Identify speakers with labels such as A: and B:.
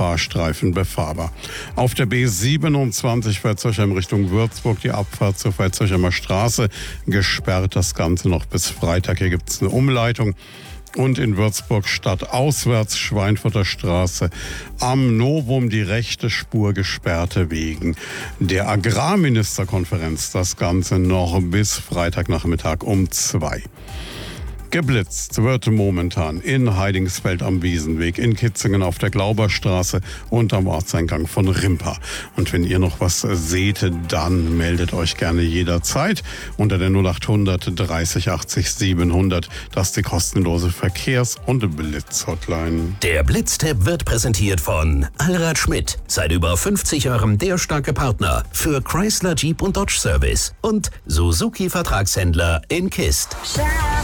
A: Fahrstreifen befahrbar. Auf der B27 Veitshöchheim Richtung Würzburg die Abfahrt zur Veitshöchheimer Straße gesperrt. Das Ganze noch bis Freitag. Hier gibt es eine Umleitung. Und in Würzburg stadtauswärts Schweinfurter Straße am Novum die rechte Spur gesperrte wegen der Agrarministerkonferenz. Das Ganze noch bis Freitagnachmittag um 2. Geblitzt wird momentan in Heidingsfeld am Wiesenweg, in Kitzingen auf der Glauberstraße und am Ortseingang von Rimpa. Und wenn ihr noch was seht, dann meldet euch gerne jederzeit unter der 0800 30 80 700. Das ist die kostenlose Verkehrs- und Blitz-Hotline.
B: Der Blitztipp wird präsentiert von Allrad Schmidt. Seit über 50 Jahren der starke Partner für Chrysler, Jeep und Dodge Service und Suzuki Vertragshändler in Kist.